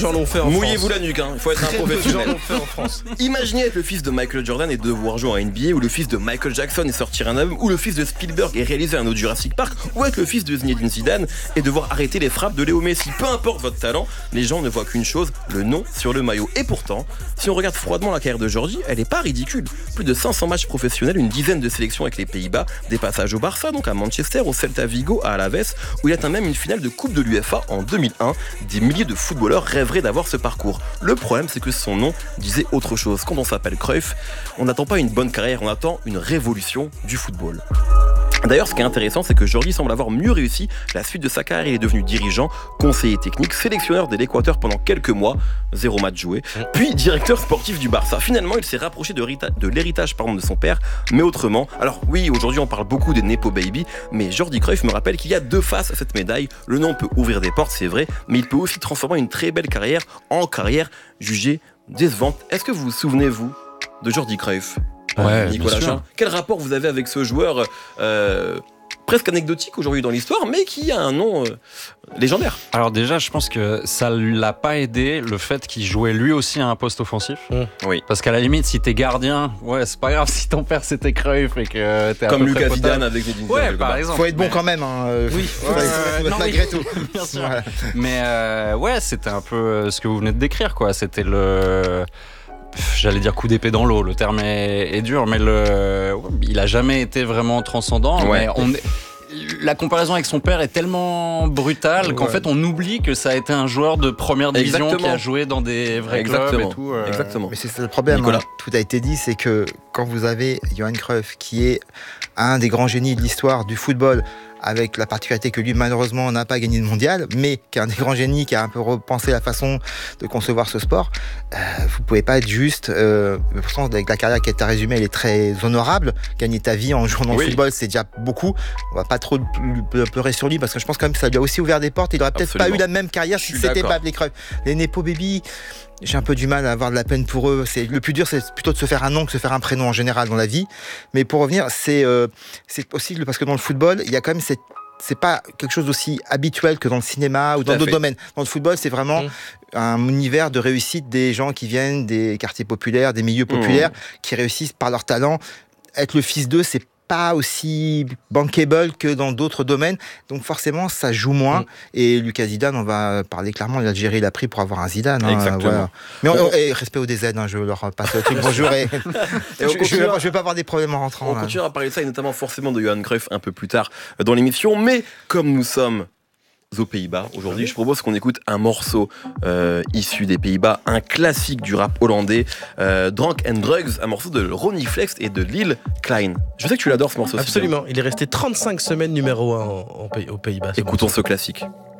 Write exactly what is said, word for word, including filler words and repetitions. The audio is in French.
J'en l'ont fait en Mouillez-vous France. la nuque, hein. Il faut être un Très peu de gens professionnel. l'ont fait en France. Imaginez être le fils de Michael Jordan et devoir jouer en N B A, ou le fils de Michael Jackson et sortir un album, ou le fils de Spielberg et réaliser un autre Jurassic Park, ou être le fils de Zinedine Zidane et devoir arrêter les frappes de Léo Messi. Peu importe votre talent, les gens ne voient qu'une chose, le nom sur le maillot. Et pourtant, si on regarde froidement la carrière de Georgie, elle est pas ridicule. Plus de cinq cents matchs professionnels, une dizaine de sélections avec les Pays-Bas, des passages au Barça, donc à Manchester, au Celta Vigo, à Alaves, où il atteint même une finale de Coupe de l'U F A en deux mille un. Des milliers de footballeurs rêveraient d'avoir ce parcours. Le problème, c'est que son nom disait autre chose. Quand on s'appelle Cruyff, on n'attend pas une bonne carrière, on attend une révolution du football. D'ailleurs, ce qui est intéressant, c'est que Georgie semble avoir mieux réussi la suite de sa carrière. Il est devenu dirigeant, conseiller technique, sélectionneur de l'Équateur pendant quelques mois, zéro match joué, puis directeur sportif du Barça. Finalement, il s'est rapproché de, rita- de l'héritage pardon, de son père, mais autrement. Alors oui, aujourd'hui, on parle beaucoup des Nepo Baby, mais Jordi Cruyff me rappelle qu'il y a deux faces à cette médaille. Le nom peut ouvrir des portes, c'est vrai, mais il peut aussi transformer une très belle carrière en carrière jugée décevante. Est-ce que vous vous souvenez, vous, de Jordi Cruyff ? Ouais, Euh, Nicolas bien sûr. Chin. Quel rapport vous avez avec ce joueur euh, presque anecdotique aujourd'hui dans l'histoire, mais qui a un nom euh, légendaire? Alors déjà, je pense que ça l'a pas aidé le fait qu'il jouait lui aussi à un poste offensif. Mmh. Oui. Parce qu'à la limite, si t'es gardien, ouais, c'est pas grave si ton père c'était Cruyff et que t'es à Comme peu près Lucas potable. Zidane avec Zinedine Ouais, Zidane. par exemple. Faut être bon Mais- quand même. Hein. euh, Oui, faut- ouais, faut- ouais, non, malgré oui. tout. Bien sûr. Voilà. Mais euh, ouais, c'était un peu euh, ce que vous venez de décrire, quoi. C'était le. Pff, J'allais dire coup d'épée dans l'eau, le terme est, est dur, mais le, il a jamais été vraiment transcendant. Ouais. Mais on est- la comparaison avec son père est tellement brutale qu'en Ouais. fait on oublie que ça a été un joueur de première division Exactement. qui a joué dans des vrais clubs Exactement. et tout. euh. Exactement. Mais c'est ça le problème. Nicolas. hein. Tout a été dit, c'est que quand vous avez Johan Cruyff, qui est un des grands génies de l'histoire du football, avec la particularité que lui, malheureusement, n'a pas gagné de mondial, mais qui est un des grands génies, qui a un peu repensé la façon de concevoir ce sport, euh, vous pouvez pas être juste. Euh, pourtant, avec la carrière qui a été résumée, elle est très honorable. Gagner ta vie en jouant dans Oui. le football, c'est déjà beaucoup. On va pas trop lui- pleurer sur lui, parce que je pense quand même que ça lui a aussi ouvert des portes. Il aurait peut-être Absolument. pas eu la même carrière Je si suis c'était d'accord. pas appelé Cruyff. Les Nepo Baby, j'ai un peu du mal à avoir de la peine pour eux. C'est, le plus dur, c'est plutôt de se faire un nom que de se faire un prénom en général dans la vie. Mais pour revenir, c'est, euh, c'est possible parce que dans le football, il y a quand même cette. C'est pas quelque chose d'aussi habituel que dans le cinéma ou Tout à dans d'autres fait. domaines. Dans le football, c'est vraiment Mmh. un univers de réussite des gens qui viennent des quartiers populaires, des milieux populaires, qui réussissent par leur talent. Être le fils d'eux, c'est pas aussi bankable que dans d'autres domaines. Donc forcément, ça joue moins. Mm. Et Lucas Zidane, on va parler clairement, l'Algérie, il a pris pour avoir un Zidane. hein, Exactement. voilà. Mais on- On- et respect au D Z, hein, je leur passe le truc. Bonjour. Et, Et on je, je, continue vais, à- je vais pas avoir des problèmes en rentrant. On là. continuera à parler de ça et notamment forcément de Johan Cruyff un peu plus tard dans l'émission. Mais comme nous sommes aux Pays-Bas aujourd'hui, je propose qu'on écoute un morceau euh, issu des Pays-Bas, un classique du rap hollandais, euh, Drunk and Drugs, un morceau de Ronnie Flex et de Lil Klein. Je sais que tu l'adores ce morceau. Absolument. Il est resté trente-cinq semaines numéro un en, en Pays- aux Pays-Bas. ce Écoutons morceau. ce classique.